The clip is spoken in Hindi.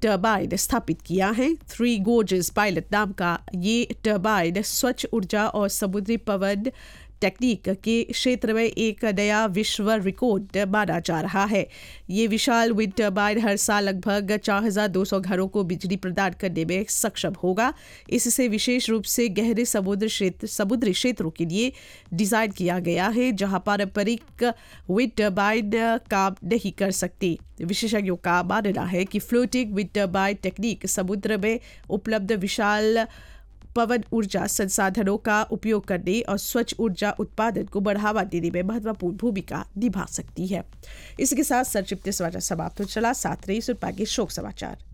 टरबाइन स्थापित किया है। थ्री गोर्जेस पायलट नाम का ये टरबाइन स्वच्छ ऊर्जा और समुद्री पवन टेक्निक के क्षेत्र में एक नया विश्व रिकॉर्ड माना जा रहा है। ये विशाल विंड टरबाइन हर साल लगभग 4,200 घरों को बिजली प्रदान करने में सक्षम होगा। इससे विशेष रूप से गहरे समुद्री क्षेत्रों के लिए डिजाइन किया गया है, जहां पारंपरिक विंड टरबाइन काम नहीं कर सकती। विशेषज्ञों का मानना है कि फ्लोटिंग विंड टरबाइन टेक्निक समुद्र में उपलब्ध विशाल पवन ऊर्जा संसाधनों का उपयोग करने और स्वच्छ ऊर्जा उत्पादन को बढ़ावा देने में महत्वपूर्ण भूमिका निभा सकती है। इसके साथ संक्षिप्त समाचार समाप्त हो चला। साथ रही सुन पाएंगे शोक समाचार।